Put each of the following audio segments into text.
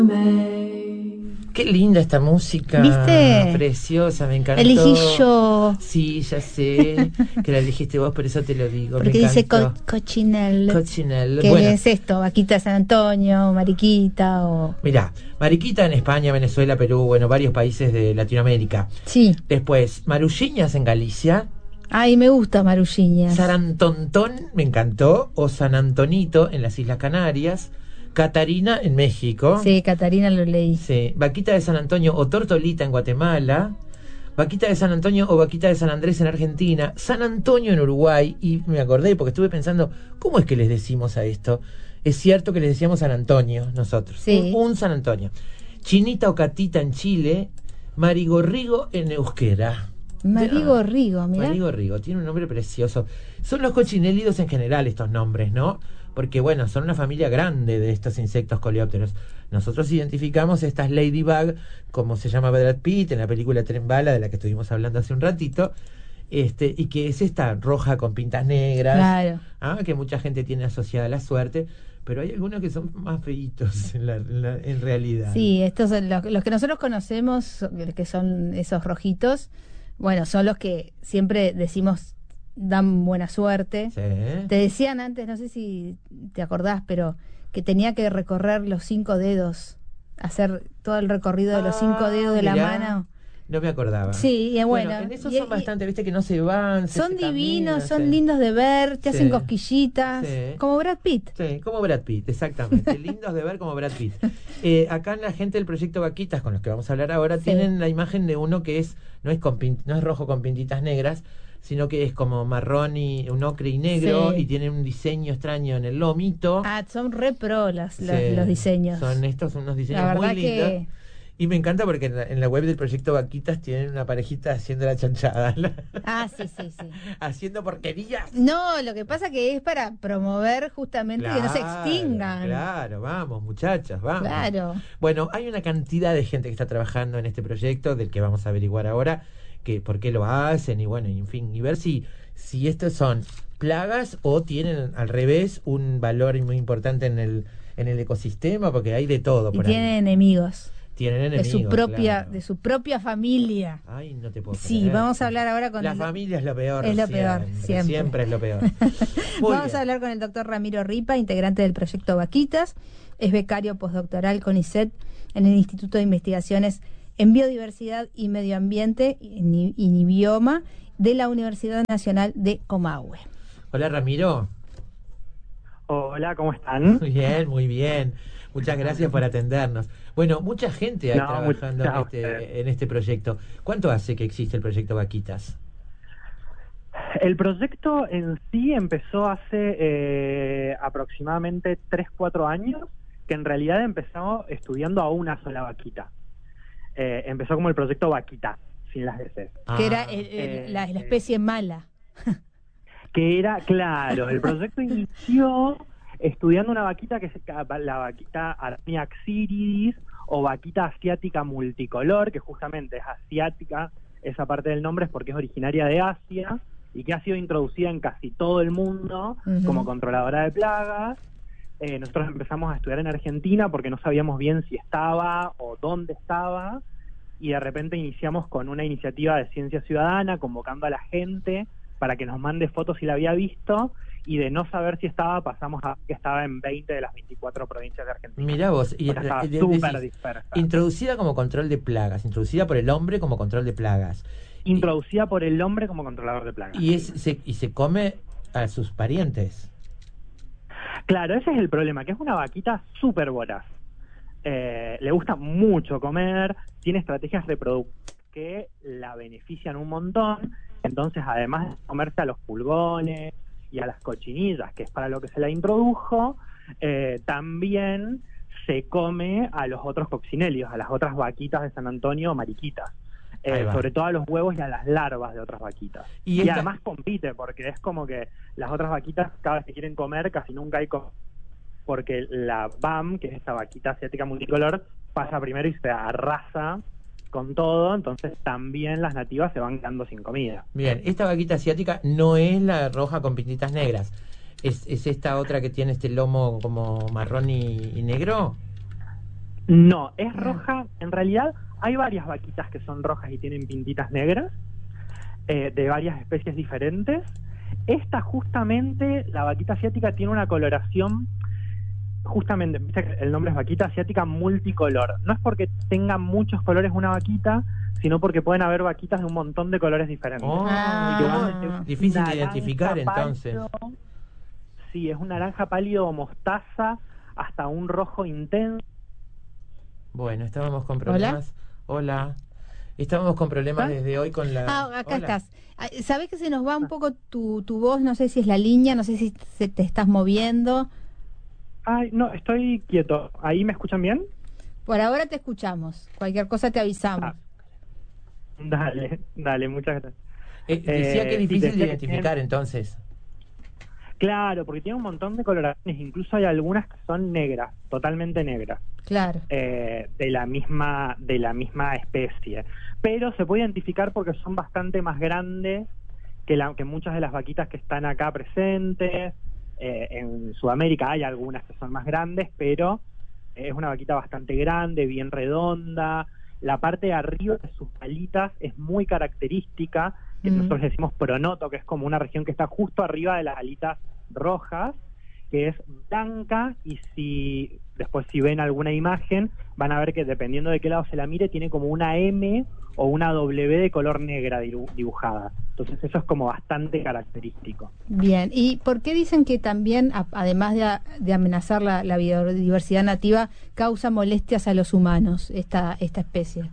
Qué linda esta música. ¿Viste? Preciosa, me encantó. Elegí yo. Sí, ya sé que la elegiste vos, por eso te lo digo. Porque me dice Cochinelle. ¿Qué Bueno, es esto? Vaquita de San Antonio, Mariquita o... mirá, Mariquita en España, Venezuela, Perú, bueno, varios países de Latinoamérica. Sí. Después, Marulliñas en Galicia. Ay, me gusta Marulliñas. Sarantontón, me encantó. O San Antonito en las Islas Canarias. Catarina en México. Sí, Catarina lo leí. Sí. Vaquita de San Antonio o Tortolita en Guatemala. Vaquita de San Antonio o Vaquita de San Andrés en Argentina. San Antonio en Uruguay. Y me acordé porque estuve pensando, ¿cómo es que les decimos a esto? Es cierto que les decíamos San Antonio nosotros. Sí. Un San Antonio. Chinita o Catita en Chile. Marigorrigo en Euskera. Marigorrigo, mira. Marigorrigo, tiene un nombre precioso. Son los cochinélidos en general estos nombres, ¿no? Porque, bueno, son una familia grande de estos insectos coleópteros. Nosotros identificamos estas ladybug, como se llama Brad Pitt en la película Tren Bala, de la que estuvimos hablando hace un ratito, y que es esta roja con pintas negras, Claro. que mucha gente tiene asociada a la suerte, pero hay algunos que son más feitos en realidad. Sí, estos son los que nosotros conocemos, que son esos rojitos, bueno, son los que siempre decimos dan buena suerte. Sí. Te decían antes, no sé si te acordás, pero que tenía que recorrer los 5 dedos, hacer todo el recorrido de los 5 dedos de mirá, la mano. No me acordaba. Sí, y bueno, en eso son bastante, viste que no se van. Son se divinos, caminan, son sí. lindos de ver, te hacen Sí. cosquillitas, Sí. como Brad Pitt. Sí, como Brad Pitt, exactamente. Lindos de ver como Brad Pitt. Acá la gente del proyecto Vaquitas, con los que vamos a hablar ahora, Sí. tienen la imagen de uno que no es rojo con pintitas negras, sino que es como marrón y un ocre y negro, Sí. y tiene un diseño extraño en el lomito. Son re pro Sí, los diseños. Son estos unos diseños La muy verdad lindos. que... Y me encanta porque en la web del proyecto Vaquitas tienen una parejita haciendo la chanchada. sí. Haciendo porquerías. No, lo que pasa que es para promover justamente que no se extingan. Claro, vamos, muchachas, vamos. Claro. Bueno, hay una cantidad de gente que está trabajando en este proyecto, del que vamos a averiguar ahora, que por qué lo hacen, y bueno, y en fin, y ver si estos son plagas o tienen al revés un valor muy importante en el ecosistema, porque hay de todo Y por tienen ahí. enemigos. Tienen enemigos, claro. De su propia familia. Ay, no te puedo Sí, creer. vamos a hablar ahora con la familia es lo peor. Es lo peor, siempre. Siempre es lo peor. Vamos a hablar con el doctor Ramiro Ripa, integrante del proyecto Vaquitas. Es becario postdoctoral con ISET en el Instituto de Investigaciones en Biodiversidad y Medio Ambiente y Bioma de la Universidad Nacional de Comahue. Hola, Ramiro. Hola, ¿cómo están? Muy bien, muy bien. Muchas gracias por atendernos. Bueno, mucha gente hay trabajando en este proyecto. ¿Cuánto hace que existe el proyecto Vaquitas? El proyecto en sí empezó hace aproximadamente 3-4 años, que en realidad empezó estudiando a una sola vaquita. Empezó como el proyecto Vaquita, sin las S. Que era la especie mala. Que era, claro, el proyecto inició estudiando una vaquita que es la vaquita Armia xiridis o vaquita asiática multicolor, que justamente es asiática, esa parte del nombre es porque es originaria de Asia y que ha sido introducida en casi todo el mundo como controladora de plagas. Nosotros empezamos a estudiar en Argentina porque no sabíamos bien si estaba o dónde estaba, y de repente iniciamos con una iniciativa de ciencia ciudadana convocando a la gente para que nos mande fotos si la había visto, y de no saber si estaba pasamos a que estaba en 20 de las 24 provincias de Argentina. Mirá vos, y estaba súper dispersa. Introducida como control de plagas, introducida por el hombre como control de plagas. Introducida por el hombre como controlador de plagas. Y se come a sus parientes. Claro, ese es el problema, que es una vaquita súper voraz. Le gusta mucho comer, tiene estrategias reproductivas que la benefician un montón, entonces además de comerse a los pulgones y a las cochinillas, que es para lo que se la introdujo, también se come a los otros coccinelios, a las otras vaquitas de San Antonio, mariquitas. Sobre todo a los huevos y a las larvas de otras vaquitas. Y además compite, porque es como que las otras vaquitas cada vez que quieren comer casi nunca hay porque la BAM, que es esta vaquita asiática multicolor, pasa primero y se arrasa con todo, entonces también las nativas se van quedando sin comida. Bien, esta vaquita asiática no es la roja con pintitas negras, es esta otra que tiene este lomo como marrón y negro. No, es roja. En realidad hay varias vaquitas que son rojas y tienen pintitas negras, de varias especies diferentes. Esta justamente, la vaquita asiática, tiene una coloración, justamente, viste que el nombre es vaquita asiática multicolor. No es porque tenga muchos colores una vaquita, sino porque pueden haber vaquitas de un montón de colores diferentes. Difícil de identificar entonces. Sí, es un naranja pálido o mostaza hasta un rojo intenso. Bueno, estábamos con problemas. Hola. Estábamos con problemas desde hoy con la... Acá estás. ¿Sabés que se nos va un poco tu voz? No sé si es la línea, no sé si te estás moviendo. Ay, no, estoy quieto. ¿Ahí me escuchan bien? Por ahora te escuchamos. Cualquier cosa te avisamos. Dale, muchas gracias. Decía que es difícil de identificar entonces. Claro, porque tiene un montón de coloraciones, incluso hay algunas que son negras, totalmente negras. Claro. De la misma especie. Pero se puede identificar porque son bastante más grandes que muchas de las vaquitas que están acá presentes. En Sudamérica hay algunas que son más grandes, pero es una vaquita bastante grande, bien redonda. La parte de arriba de sus alitas es muy característica, que nosotros decimos pronoto, que es como una región que está justo arriba de las alitas rojas, que es blanca, y después si ven alguna imagen van a ver que dependiendo de qué lado se la mire tiene como una M o una W de color negra dibujada. Entonces eso es como bastante característico. Bien, ¿y por qué dicen que también, además de amenazar la biodiversidad nativa, causa molestias a los humanos esta especie?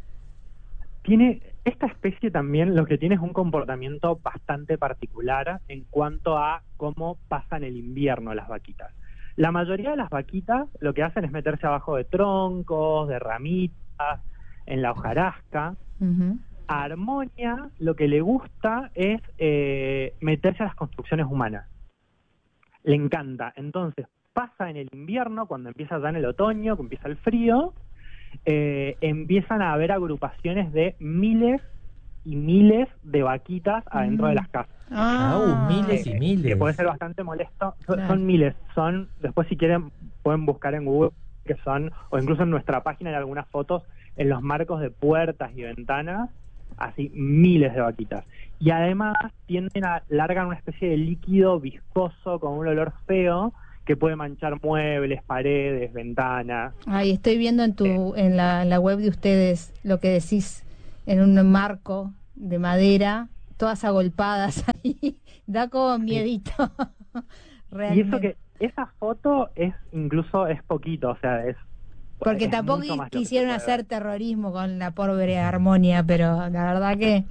Esta especie también lo que tiene es un comportamiento bastante particular en cuanto a cómo pasan el invierno las vaquitas. La mayoría de las vaquitas lo que hacen es meterse abajo de troncos, de ramitas, en la hojarasca. A Harmonia lo que le gusta es meterse a las construcciones humanas. Le encanta. Entonces pasa en el invierno, cuando empieza ya en el otoño, que empieza el frío, empiezan a haber agrupaciones de miles y miles de vaquitas adentro de las casas. Miles y miles. Que puede ser bastante molesto. Son miles. Después si quieren pueden buscar en Google que son, o incluso en nuestra página hay algunas fotos en los marcos de puertas y ventanas, así miles de vaquitas. Y además largan una especie de líquido viscoso con un olor feo que puede manchar muebles, paredes, ventanas. Ahí estoy viendo en la web de ustedes lo que decís, en un marco de madera, todas agolpadas ahí, da como miedito. Y eso que esa foto es poquito, o sea, porque tampoco quisieron hacer terrorismo con la pobre Harmonia, pero la verdad que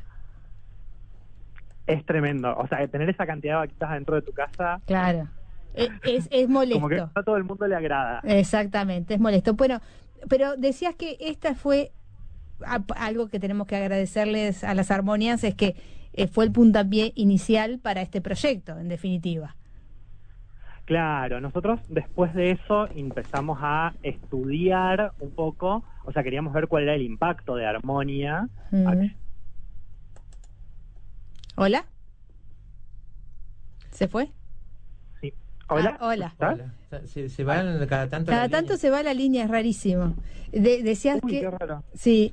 es tremendo. O sea, tener esa cantidad de vaquitas dentro de tu casa, claro, es molesto. Como que a todo el mundo le agrada. Exactamente, es molesto. Bueno, pero decías que esta fue algo que tenemos que agradecerles a las Harmonias, es que fue el puntapié inicial para este proyecto, en definitiva. Claro, nosotros después de eso empezamos a estudiar un poco, o sea, queríamos ver cuál era el impacto de Harmonia. ¿Hola? ¿Se fue? Sí. ¿Hola? Hola. Se van cada tanto. Cada tanto se va la línea, es rarísimo. Decías que... qué raro. Sí.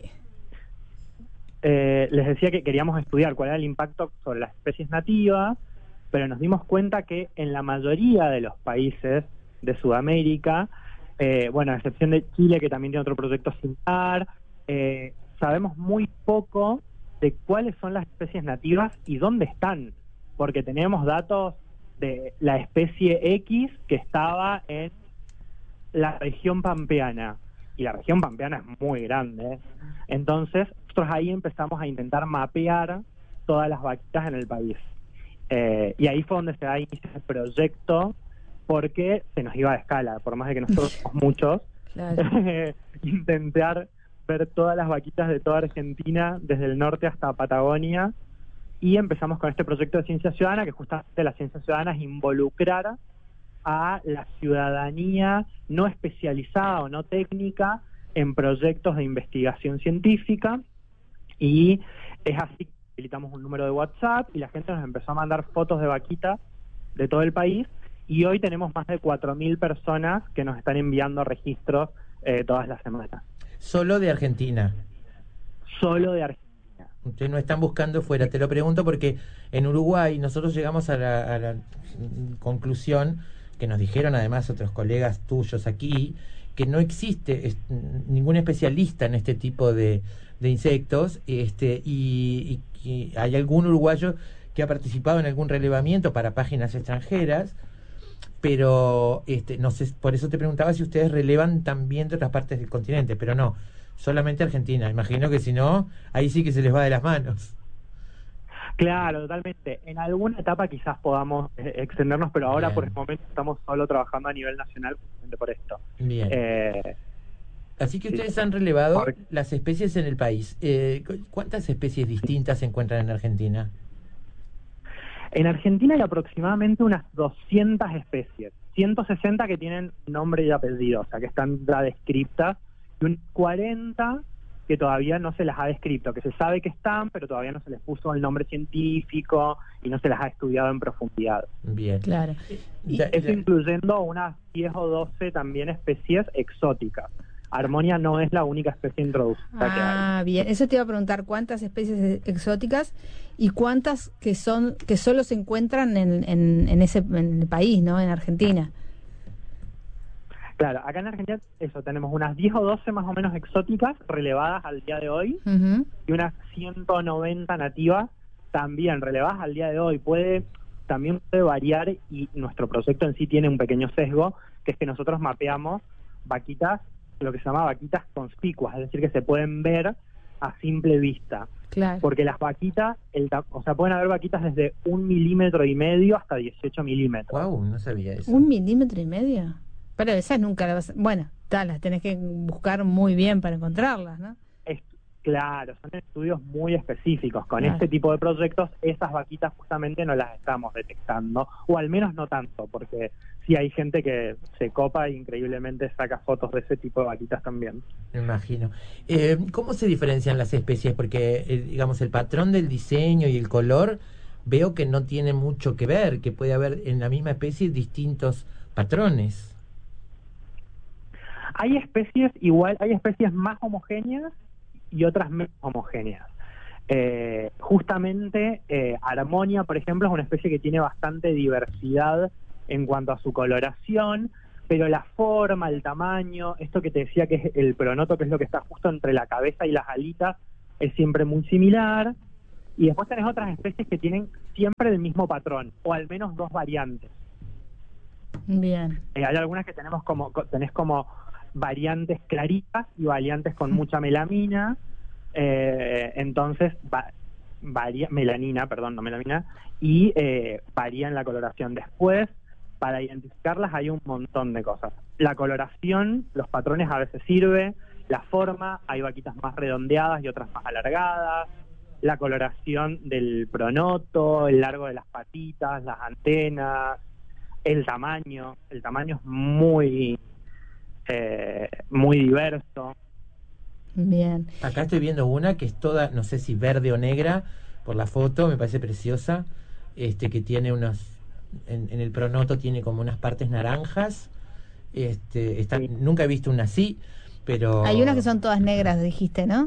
Les decía que queríamos estudiar cuál era el impacto sobre las especies nativas, pero nos dimos cuenta que en la mayoría de los países de Sudamérica, a excepción de Chile, que también tiene otro proyecto similar, sabemos muy poco de cuáles son las especies nativas y dónde están, porque tenemos datos de la especie X que estaba en la región pampeana, y la región pampeana es muy grande. Entonces nosotros ahí empezamos a intentar mapear todas las vaquitas en el país. Y ahí fue donde se da inicio el proyecto, porque se nos iba de escala, por más de que nosotros somos muchos, intentar ver todas las vaquitas de toda Argentina, desde el norte hasta Patagonia, y empezamos con este proyecto de Ciencia Ciudadana, que justamente la Ciencia Ciudadana es involucrar a la ciudadanía no especializada o no técnica en proyectos de investigación científica, y es así. Habilitamos un número de WhatsApp y la gente nos empezó a mandar fotos de vaquitas de todo el país, y hoy tenemos más de 4.000 personas que nos están enviando registros todas las semanas. Solo de Argentina. Solo de Argentina. Ustedes no están buscando fuera. Te lo pregunto porque en Uruguay nosotros llegamos a la conclusión, que nos dijeron además otros colegas tuyos aquí, que no existe ningún especialista en este tipo de insectos, y hay algún uruguayo que ha participado en algún relevamiento para páginas extranjeras, pero no sé, por eso te preguntaba si ustedes relevan también de otras partes del continente, pero no, solamente Argentina. Imagino que si no, ahí sí que se les va de las manos. Claro, totalmente. En alguna etapa quizás podamos extendernos, pero ahora Bien. por el momento estamos solo trabajando a nivel nacional justamente por esto. Bien. Así que sí. ustedes han relevado las especies en el país. ¿Cuántas especies distintas se encuentran en Argentina? En Argentina hay aproximadamente unas 200 especies, 160 que tienen nombre y apellido, o sea, que están ya descriptas, y unas 40 que todavía no se las ha descrito, que se sabe que están, pero todavía no se les puso el nombre científico y no se las ha estudiado en profundidad. Bien. Claro. Y eso incluyendo unas 10 o 12 también especies exóticas. Armonia no es la única especie introducida que hay. Bien. Eso te iba a preguntar, ¿cuántas especies exóticas y cuántas que solo se encuentran en el país, ¿no? En Argentina. Claro, acá en Argentina tenemos unas 10 o 12 más o menos exóticas relevadas al día de hoy, y unas 190 nativas también relevadas al día de hoy. También puede variar, y nuestro proyecto en sí tiene un pequeño sesgo, que es que nosotros mapeamos vaquitas, lo que se llama vaquitas conspicuas, es decir, que se pueden ver a simple vista. Claro. Porque las vaquitas, pueden haber vaquitas desde 1,5 milímetros hasta 18 milímetros. Wow, no sabía eso. 1,5 milímetros. Pero esas nunca las vas a... Bueno, las tenés que buscar muy bien para encontrarlas, ¿no? Claro, son estudios muy específicos. Con Claro. este tipo de proyectos, esas vaquitas justamente no las estamos detectando, o al menos no tanto, porque sí hay gente que se copa e increíblemente saca fotos de ese tipo de vaquitas también. Me imagino. ¿Cómo se diferencian las especies? Porque, digamos, el patrón del diseño y el color veo que no tiene mucho que ver, que puede haber en la misma especie distintos patrones. Hay especies más homogéneas y otras menos homogéneas. Justamente Armonia, por ejemplo, es una especie que tiene bastante diversidad en cuanto a su coloración, pero la forma, el tamaño, esto que te decía que es el pronoto, que es lo que está justo entre la cabeza y las alitas, es siempre muy similar. Y después tenés otras especies que tienen siempre el mismo patrón, o al menos dos variantes. Bien. Hay algunas que tenés como variantes claritas y variantes con mucha melamina, entonces melanina, y varían la coloración. Después, para identificarlas hay un montón de cosas. La coloración, los patrones a veces sirve, la forma, hay vaquitas más redondeadas y otras más alargadas, la coloración del pronoto, el largo de las patitas, las antenas, el tamaño es muy diverso. Bien. Acá estoy viendo una que es toda, no sé si verde o negra, por la foto, me parece preciosa, que tiene en el pronoto tiene como unas partes naranjas, Sí. Nunca he visto una así, pero... Hay unas que son todas negras, dijiste, ¿no?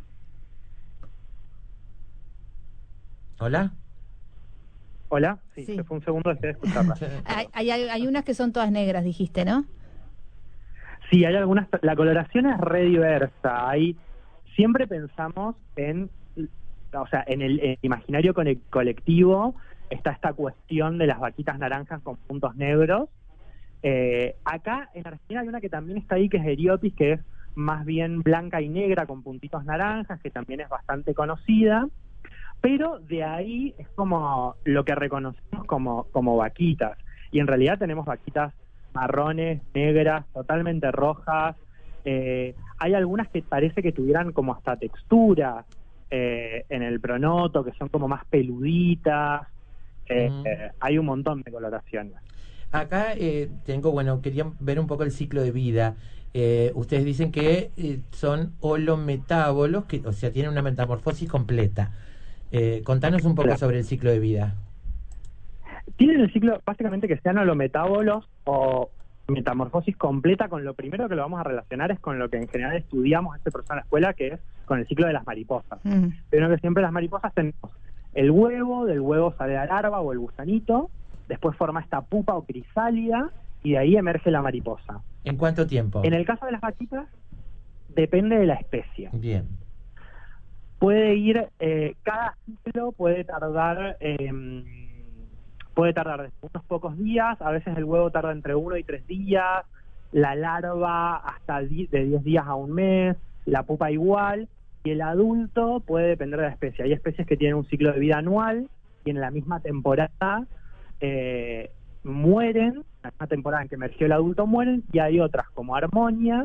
¿Hola? ¿Hola? Sí, Sí. se fue un segundo desde de escucharla. Hay unas que son todas negras, dijiste, ¿no? Sí, hay algunas, la coloración es re diversa. Siempre pensamos en el imaginario colectivo está esta cuestión de las vaquitas naranjas con puntos negros. Acá en Argentina hay una que también está ahí, que es Eriopis, que es más bien blanca y negra con puntitos naranjas, que también es bastante conocida, pero de ahí es como lo que reconocemos como vaquitas, y en realidad tenemos vaquitas marrones, negras, totalmente rojas. Hay algunas que parece que tuvieran como hasta textura en el pronoto, que son como más peluditas. Hay un montón de coloraciones. Acá quería ver un poco el ciclo de vida. Ustedes dicen que son holometábolos, o sea, tienen una metamorfosis completa. Contanos un poco sobre el ciclo de vida. Tienen el ciclo, básicamente, que sean holometábolos o metamorfosis completa, con lo primero que lo vamos a relacionar es con lo que en general estudiamos este proceso en la escuela, que es con el ciclo de las mariposas. Pero que siempre las mariposas tenemos el huevo, del huevo sale la larva o el gusanito, después forma esta pupa o crisálida, y de ahí emerge la mariposa. ¿En cuánto tiempo? En el caso de las vaquitas, depende de la especie. Bien. Puede ir, cada ciclo puede tardar unos pocos días, a veces el huevo tarda entre 1 y 3 días, la larva hasta de 10 días a un mes, la pupa igual, y el adulto puede depender de la especie. Hay especies que tienen un ciclo de vida anual y en la misma temporada mueren, en la misma temporada en que emergió el adulto mueren, y hay otras como Armonia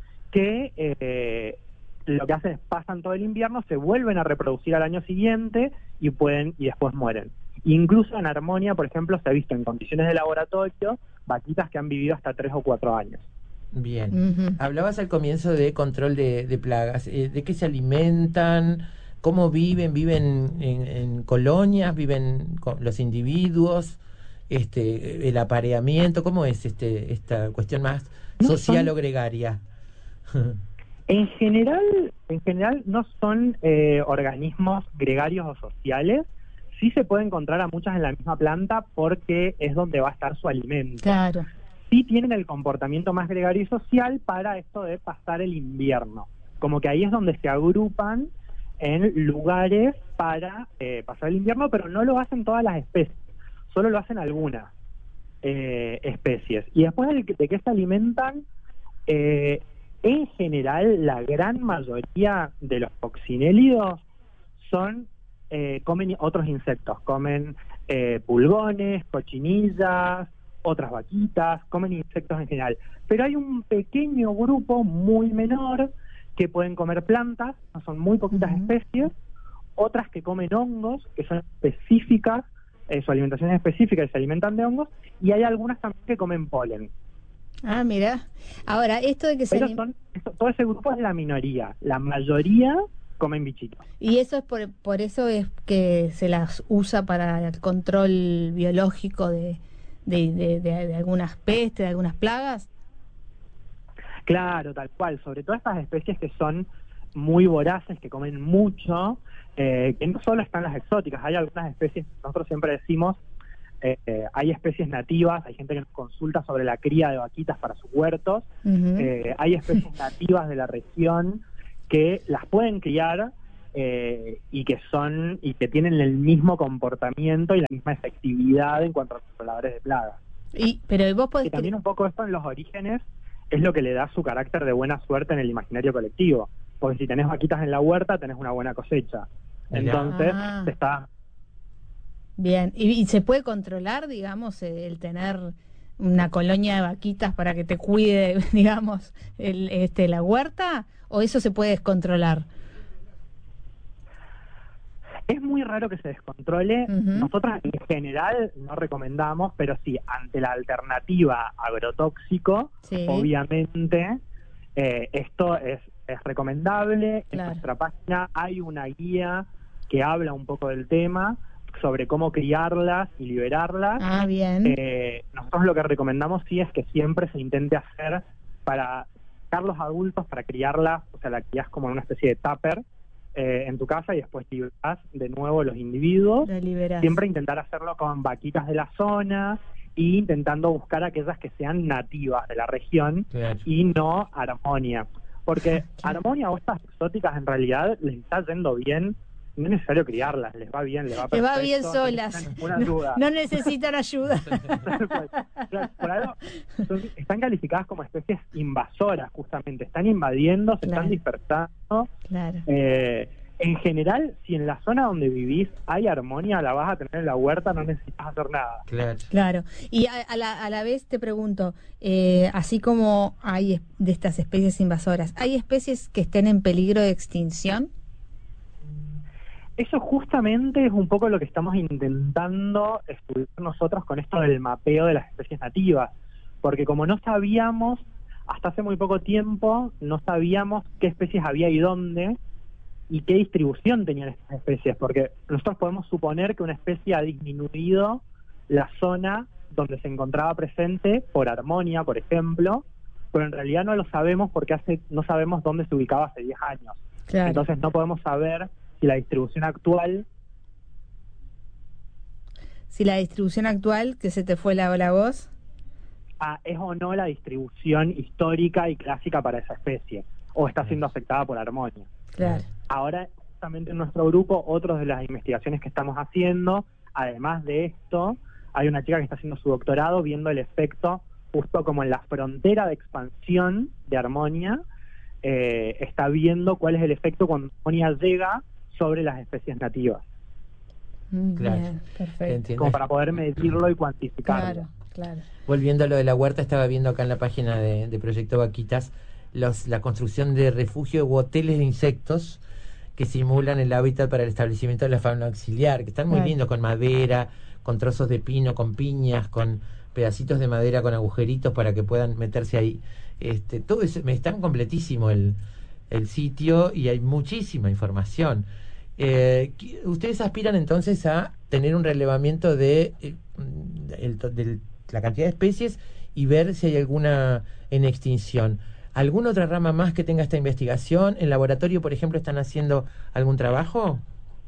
que lo que hacen es pasan todo el invierno, se vuelven a reproducir al año siguiente y después mueren. Incluso en Armonia, por ejemplo, se ha visto en condiciones de laboratorio vaquitas que han vivido hasta 3 o 4 años. Bien. Hablabas al comienzo de control de plagas. ¿De qué se alimentan? ¿Cómo viven? ¿Viven en colonias? ¿Viven con los individuos? El apareamiento, ¿cómo es esta cuestión más social o gregaria? En general no son organismos gregarios o sociales. Sí se puede encontrar a muchas en la misma planta porque es donde va a estar su alimento. Claro. Sí tienen el comportamiento más gregario y social para esto de pasar el invierno. Como que ahí es donde se agrupan en lugares para pasar el invierno, pero no lo hacen todas las especies, solo lo hacen algunas especies. Y después de qué se alimentan, en general la gran mayoría de los coccinélidos comen otros insectos, comen pulgones, cochinillas, otras vaquitas, comen insectos en general. Pero hay un pequeño grupo muy menor que pueden comer plantas, no son muy poquitas especies, otras que comen hongos, que son específicas, su alimentación es específica y se alimentan de hongos, y hay algunas también que comen polen. Ah, mira. Ahora, esto de que todo ese grupo es la minoría, la mayoría comen bichitos. Y eso es por eso es que se las usa para el control biológico de algunas pestes, de algunas plagas. Claro, tal cual, sobre todo estas especies que son muy voraces, que comen mucho, que no solo están las exóticas, hay algunas especies, nosotros siempre decimos, hay especies nativas, hay gente que nos consulta sobre la cría de vaquitas para sus huertos, hay especies nativas de la región que las pueden criar y que tienen el mismo comportamiento y la misma efectividad en cuanto a controladores de plagas. Pero vos podés... Y también un poco esto en los orígenes es lo que le da su carácter de buena suerte en el imaginario colectivo, porque si tenés vaquitas en la huerta tenés una buena cosecha. Entonces está... Bien, ¿Y se puede controlar, digamos, el tener una colonia de vaquitas para que te cuide, digamos, la huerta? ¿O eso se puede descontrolar? Es muy raro que se descontrole. Nosotros en general no recomendamos, pero sí, ante la alternativa agrotóxico, obviamente, esto es recomendable. Claro. En nuestra página hay una guía que habla un poco del tema, sobre cómo criarlas y liberarlas. Ah, bien. Nosotros lo que recomendamos sí es que siempre se intente hacer para sacar los adultos, para criarlas, o sea, la crías como en una especie de tupper en tu casa y después liberás de nuevo los individuos. Siempre intentar hacerlo con vaquitas de la zona e intentando buscar aquellas que sean nativas de la región y no Armonia. Porque Armonia o estas exóticas en realidad les está yendo bien. No es necesario criarlas, les va bien, les va perfecto. Les va bien solas, no necesitan ayuda. Por algo, están calificadas como especies invasoras, justamente, están invadiendo, se están dispersando. Claro. En general, si en la zona donde vivís hay armonía, la vas a tener en la huerta, no necesitas hacer nada. Claro. Y a la vez te pregunto, así como hay de estas especies invasoras, ¿hay especies que estén en peligro de extinción? Eso justamente es un poco lo que estamos intentando estudiar nosotros con esto del mapeo de las especies nativas, porque como no sabíamos, hasta hace muy poco tiempo, no sabíamos qué especies había y dónde, y qué distribución tenían estas especies, porque nosotros podemos suponer que una especie ha disminuido la zona donde se encontraba presente por Armonia, por ejemplo, pero en realidad no lo sabemos porque no sabemos dónde se ubicaba hace 10 años. Claro. Entonces no podemos saber si la distribución actual... que se te fue la voz... es o no la distribución histórica y clásica para esa especie, o está siendo afectada por Armonia. Claro. Ahora, justamente en nuestro grupo, otras de las investigaciones que estamos haciendo, además de esto, hay una chica que está haciendo su doctorado viendo el efecto justo como en la frontera de expansión de Armonia, está viendo cuál es el efecto cuando Armonia llega sobre las especies nativas. Claro. Bien, perfecto. Como para poder medirlo y cuantificarlo. Claro. Volviendo a lo de la huerta, estaba viendo acá en la página de Proyecto Vaquitas la construcción de refugios u hoteles de insectos que simulan el hábitat para el establecimiento de la fauna auxiliar, que están muy lindos, con madera, con trozos de pino, con piñas, con pedacitos de madera con agujeritos para que puedan meterse ahí. Todo eso, está completísimo el sitio y hay muchísima información. Ustedes aspiran entonces a tener un relevamiento de la cantidad de especies y ver si hay alguna en extinción. ¿Alguna otra rama más que tenga esta investigación? ¿En laboratorio, por ejemplo, están haciendo algún trabajo?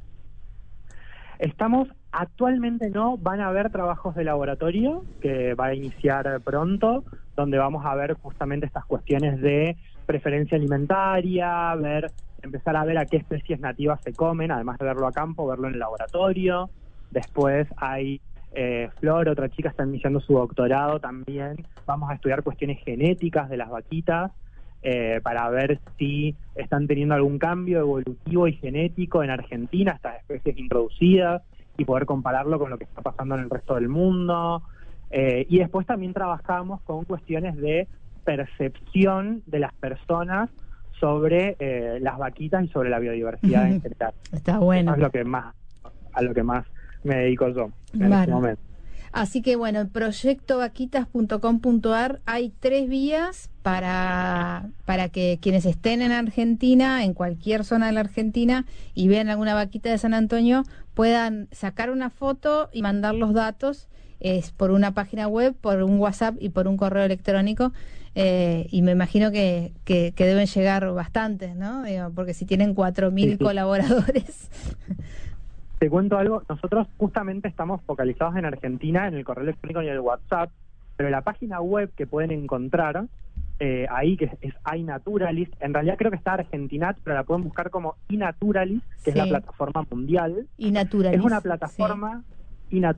Actualmente no, van a haber trabajos de laboratorio que va a iniciar pronto, donde vamos a ver justamente estas cuestiones de preferencia alimentaria, empezar a ver a qué especies nativas se comen, además de verlo a campo, verlo en el laboratorio. Después hay Flor, otra chica, está iniciando su doctorado también. Vamos a estudiar cuestiones genéticas de las vaquitas para ver si están teniendo algún cambio evolutivo y genético en Argentina, estas especies introducidas, y poder compararlo con lo que está pasando en el resto del mundo. Y después también trabajamos con cuestiones de percepción de las personas sobre las vaquitas y sobre la biodiversidad en general. Está bueno. Eso es a lo que más me dedico yo en este momento. Así que bueno, en proyectovaquitas.com.ar hay 3 vías para que quienes estén en Argentina, en cualquier zona de la Argentina, y vean alguna vaquita de San Antonio, puedan sacar una foto y mandar los datos. Es por una página web, por un WhatsApp y por un correo electrónico. Y me imagino que deben llegar bastantes, ¿no? Porque si tienen 4.000 colaboradores... Te cuento algo, nosotros justamente estamos focalizados en Argentina, en el correo electrónico y el WhatsApp, pero la página web que pueden encontrar ahí, que es iNaturalist, en realidad creo que está Argentinat, pero la pueden buscar como iNaturalist, que es la plataforma mundial. iNaturalist. Es una plataforma iNaturalist.